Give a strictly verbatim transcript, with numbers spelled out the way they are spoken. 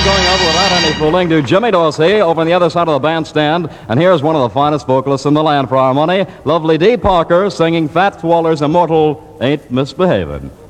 going over without any fooling to Jimmy Dorsey over on the other side of the bandstand. And here's one of the finest vocalists in the land for our money, lovely Dee Parker, singing Fats Waller's immortal Ain't Misbehavin'.